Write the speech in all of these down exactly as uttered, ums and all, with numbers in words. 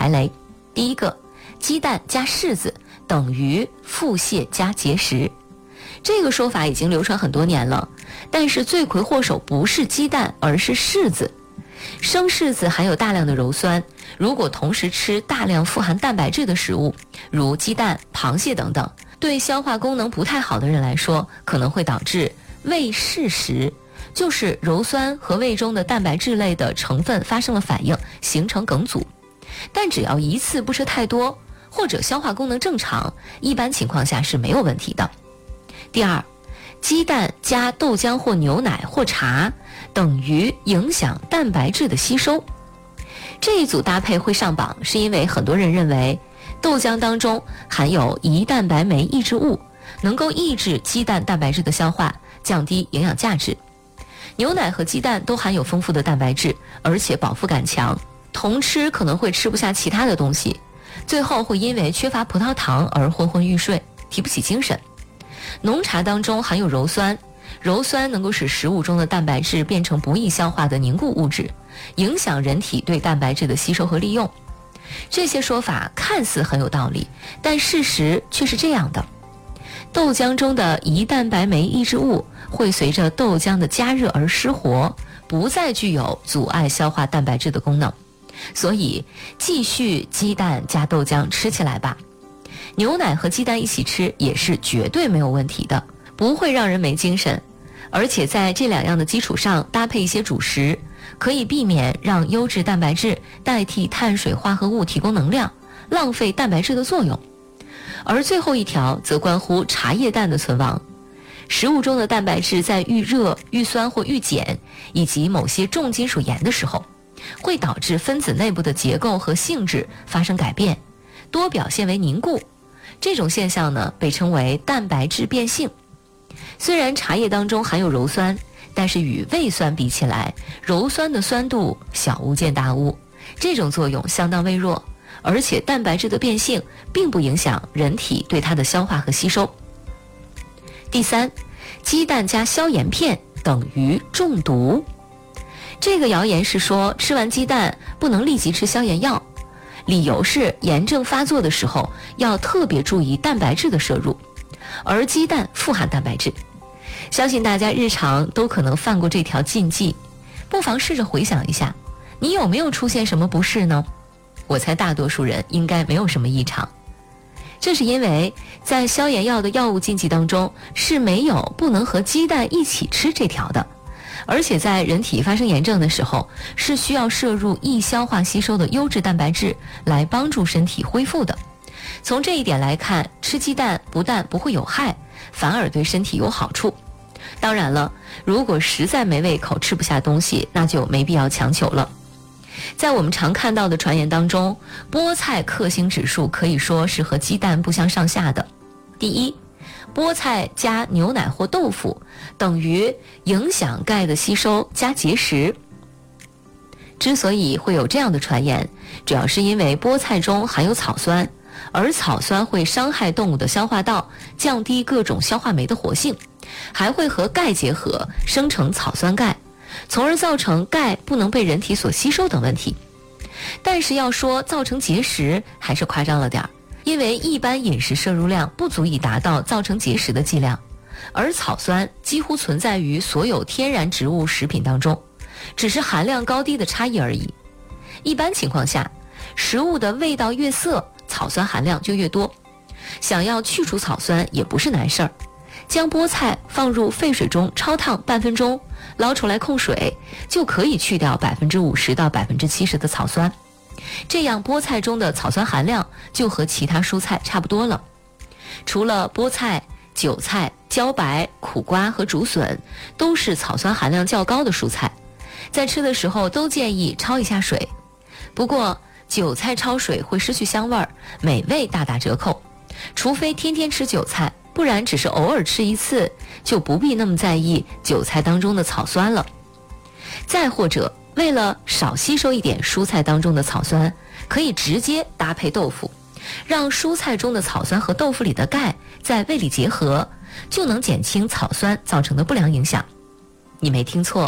踩雷。第一个，鸡蛋加柿子等于腹泻加结石。这个说法已经流传很多年了，但是罪魁祸首不是鸡蛋，而是柿子。生柿子含有大量的鞣酸，如果同时吃大量富含蛋白质的食物，如鸡蛋、螃蟹等等，对消化功能不太好的人来说，可能会导致胃噬食，就是鞣酸和胃中的蛋白质类的成分发生了反应，形成梗阻。但只要一次不吃太多，或者消化功能正常，一般情况下是没有问题的。第二，鸡蛋加豆浆或牛奶或茶等于影响蛋白质的吸收。这一组搭配会上榜，是因为很多人认为豆浆当中含有胰蛋白酶抑制物，能够抑制鸡蛋蛋白质的消化，降低营养价值。牛奶和鸡蛋都含有丰富的蛋白质，而且饱腹感强，同吃可能会吃不下其他的东西，最后会因为缺乏葡萄糖而昏昏欲睡，提不起精神。浓茶当中含有鞣酸，鞣酸能够使食物中的蛋白质变成不易消化的凝固物质，影响人体对蛋白质的吸收和利用。这些说法看似很有道理，但事实却是这样的：豆浆中的胰蛋白酶抑制物会随着豆浆的加热而失活，不再具有阻碍消化蛋白质的功能。所以继续鸡蛋加豆浆吃起来吧，牛奶和鸡蛋一起吃也是绝对没有问题的，不会让人没精神。而且在这两样的基础上搭配一些主食，可以避免让优质蛋白质代替碳水化合物提供能量，浪费蛋白质的作用。而最后一条则关乎茶叶蛋的存亡。食物中的蛋白质在遇热、遇酸或遇碱，以及某些重金属盐的时候，会导致分子内部的结构和性质发生改变，多表现为凝固。这种现象呢，被称为蛋白质变性。虽然茶叶当中含有鞣酸，但是与胃酸比起来，鞣酸的酸度小巫见大巫，这种作用相当微弱，而且蛋白质的变性并不影响人体对它的消化和吸收。第三，鸡蛋加消炎片等于中毒。这个谣言是说吃完鸡蛋不能立即吃消炎药，理由是炎症发作的时候要特别注意蛋白质的摄入，而鸡蛋富含蛋白质。相信大家日常都可能犯过这条禁忌，不妨试着回想一下，你有没有出现什么不适呢？我猜大多数人应该没有什么异常。这是因为在消炎药的药物禁忌当中是没有不能和鸡蛋一起吃这条的，而且在人体发生炎症的时候，是需要摄入易消化吸收的优质蛋白质来帮助身体恢复的。从这一点来看，吃鸡蛋不但不会有害，反而对身体有好处。当然了，如果实在没胃口吃不下东西，那就没必要强求了。在我们常看到的传言当中，菠菜克星指数可以说是和鸡蛋不相上下的。第一，菠菜加牛奶或豆腐等于影响钙的吸收加结石。之所以会有这样的传言，主要是因为菠菜中含有草酸，而草酸会伤害动物的消化道，降低各种消化酶的活性，还会和钙结合生成草酸钙，从而造成钙不能被人体所吸收等问题。但是要说造成结石还是夸张了点儿，因为一般饮食摄入量不足以达到造成结石的剂量，而草酸几乎存在于所有天然植物食品当中，只是含量高低的差异而已。一般情况下，食物的味道越涩，草酸含量就越多。想要去除草酸也不是难事儿，将菠菜放入沸水中焯烫半分钟，捞出来控水，就可以去掉百分之五十到百分之七十的草酸。这样菠菜中的草酸含量就和其他蔬菜差不多了。除了菠菜、韭菜、茭白、苦瓜和竹笋都是草酸含量较高的蔬菜，在吃的时候都建议焯一下水。不过韭菜焯水会失去香味儿，美味大打折扣。除非天天吃韭菜，不然只是偶尔吃一次，就不必那么在意韭菜当中的草酸了。再或者为了少吸收一点蔬菜当中的草酸，可以直接搭配豆腐，让蔬菜中的草酸和豆腐里的钙在胃里结合，就能减轻草酸造成的不良影响。你没听错，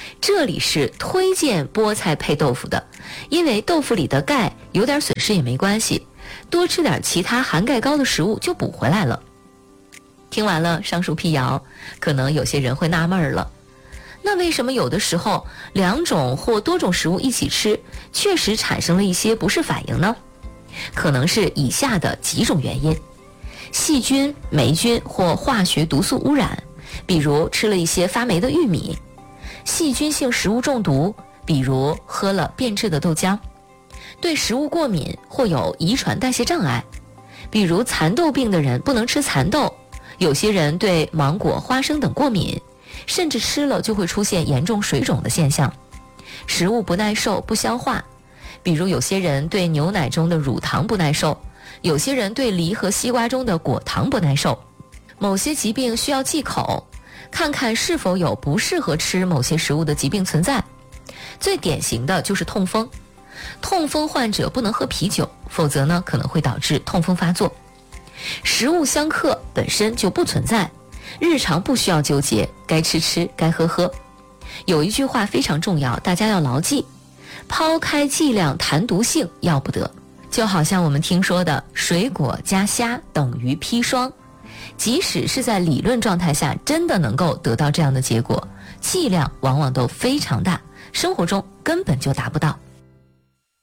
这里是推荐菠菜配豆腐的，因为豆腐里的钙有点损失也没关系，多吃点其他含钙高的食物就补回来了。听完了上述辟谣，可能有些人会纳闷了，那为什么有的时候两种或多种食物一起吃，确实产生了一些不适反应呢？可能是以下的几种原因：细菌、霉菌或化学毒素污染，比如吃了一些发霉的玉米；细菌性食物中毒，比如喝了变质的豆浆；对食物过敏或有遗传代谢障碍，比如蚕豆病的人不能吃蚕豆，有些人对芒果、花生等过敏，甚至吃了就会出现严重水肿的现象；食物不耐受、不消化，比如有些人对牛奶中的乳糖不耐受，有些人对梨和西瓜中的果糖不耐受；某些疾病需要忌口，看看是否有不适合吃某些食物的疾病存在。最典型的就是痛风，痛风患者不能喝啤酒，否则呢可能会导致痛风发作。食物相克本身就不存在，日常不需要纠结，该吃吃，该喝喝。有一句话非常重要，大家要牢记：抛开剂量谈毒性，要不得。就好像我们听说的水果加虾等于砒霜，即使是在理论状态下真的能够得到这样的结果，剂量往往都非常大，生活中根本就达不到。